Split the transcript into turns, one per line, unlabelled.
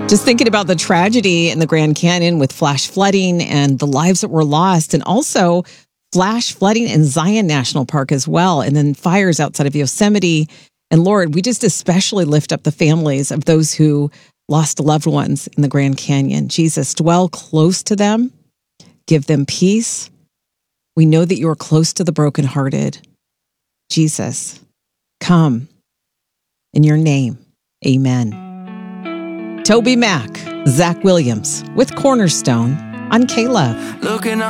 Just thinking about the tragedy in the Grand Canyon with flash flooding and the lives that were lost, and also flash flooding in Zion National Park as well, and then fires outside of Yosemite. And Lord, we just especially lift up the families of those who lost loved ones in the Grand Canyon. Jesus, dwell close to them. Give them peace. We know that you are close to the brokenhearted. Jesus, come. In your name, amen. Toby Mac, Zach Williams with Cornerstone on K-Love.